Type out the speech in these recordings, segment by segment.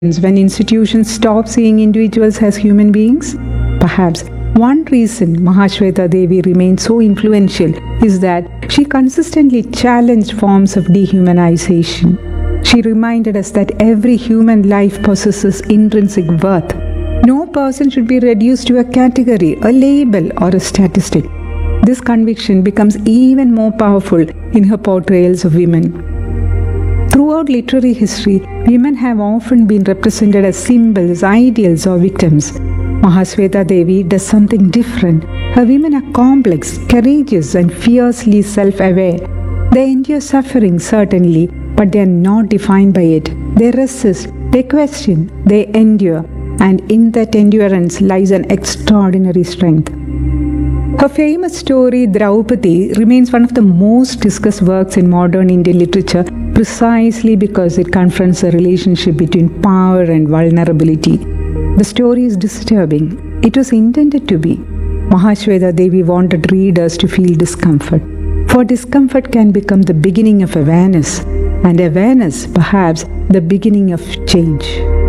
when institutions stop seeing individuals as human beings? Perhaps one reason Mahashweta Devi remained so influential is that she consistently challenged forms of dehumanization. She reminded us that every human life possesses intrinsic worth. No person should be reduced to a category, a label, or a statistic. This conviction becomes even more powerful in her portrayals of women. Throughout literary history, women have often been represented as symbols, ideals, or victims. Mahashweta Devi does something different. Her women are complex, courageous, and fiercely self-aware. They endure suffering, certainly, but they are not defined by it. They resist, they question, they endure, and in that endurance lies an extraordinary strength. Her famous story, Draupadi, remains one of the most discussed works in modern Indian literature precisely because it confronts the relationship between power and vulnerability. The story is disturbing. It was intended to be. Mahashweta Devi wanted readers to feel discomfort. For discomfort can become the beginning of awareness, and awareness, perhaps, the beginning of change.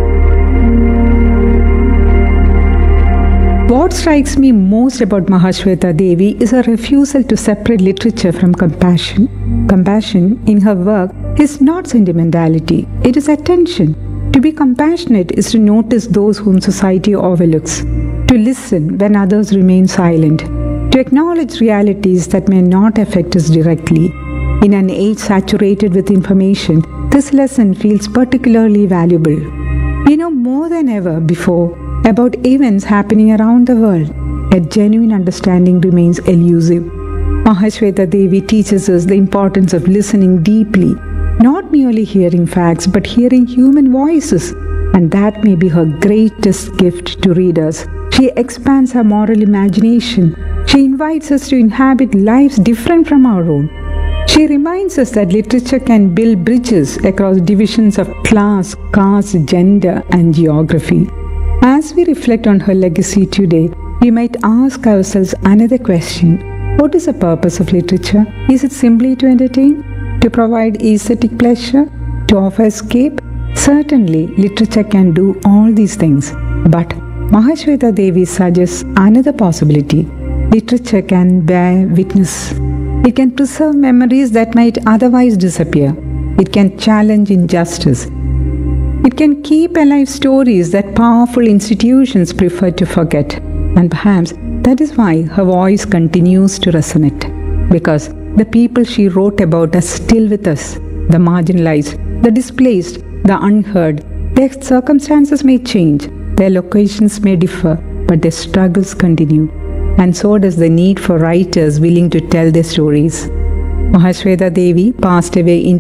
What strikes me most about Mahashweta Devi is her refusal to separate literature from compassion. Compassion in her work is not sentimentality, it is attention. To be compassionate is to notice those whom society overlooks, to listen when others remain silent, to acknowledge realities that may not affect us directly. In an age saturated with information, this lesson feels particularly valuable. We know more than ever before about events happening around the world, yet genuine understanding remains elusive. Mahashweta Devi teaches us the importance of listening deeply, not merely hearing facts, but hearing human voices, and that may be her greatest gift to readers. She expands our moral imagination. She invites us to inhabit lives different from our own. She reminds us that literature can build bridges across divisions of class, caste, gender, and geography. As we reflect on her legacy today, we might ask ourselves another question. What is the purpose of literature? Is it simply to entertain? To provide aesthetic pleasure? To offer escape? Certainly, literature can do all these things. But Mahashweta Devi suggests another possibility. Literature can bear witness. It can preserve memories that might otherwise disappear. It can challenge injustice. It can keep alive stories that powerful institutions prefer to forget. And perhaps that is why her voice continues to resonate. Because the people she wrote about are still with us. The marginalized, the displaced, the unheard. Their circumstances may change, their locations may differ, but their struggles continue. And so does the need for writers willing to tell their stories. Mahashweta Devi passed away in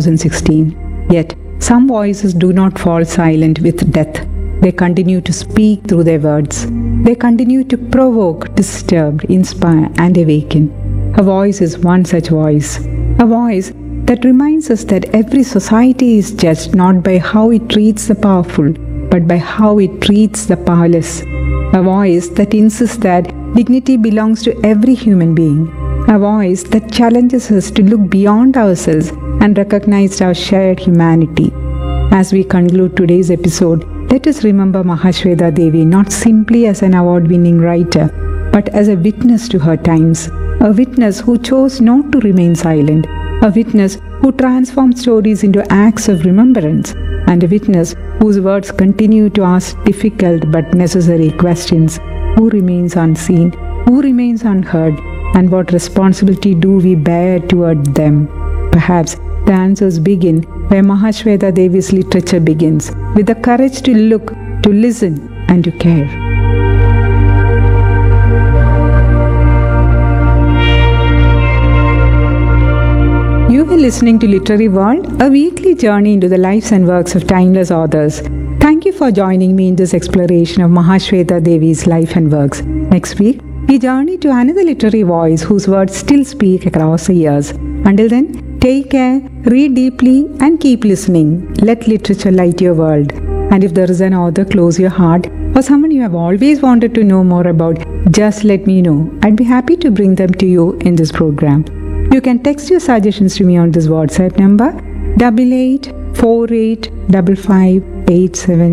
2016. Yet, some voices do not fall silent with death. They continue to speak through their words. They continue to provoke, disturb, inspire, and awaken. Her voice is one such voice. A voice that reminds us that every society is judged not by how it treats the powerful, but by how it treats the powerless. A voice that insists that dignity belongs to every human being. A voice that challenges us to look beyond ourselves and recognize our shared humanity. As we conclude today's episode, let us remember Mahashweta Devi not simply as an award-winning writer, but as a witness to her times, a witness who chose not to remain silent, a witness who transformed stories into acts of remembrance, and a witness whose words continue to ask difficult but necessary questions. Who remains unseen? Who remains unheard? And what responsibility do we bear toward them? Perhaps the answers begin where Mahashweta Devi's literature begins, with the courage to look, to listen, and to care. You are listening to Literary World, a weekly journey into the lives and works of timeless authors. Thank you for joining me in this exploration of Mahashweta Devi's life and works. Next week, we journey to another literary voice whose words still speak across the years. Until then, take care, read deeply, and keep listening. Let literature light your world. And if there is an author close your heart, or someone you have always wanted to know more about, just let me know. I'd be happy to bring them to you in this program. You can text your suggestions to me on this WhatsApp number 88485587.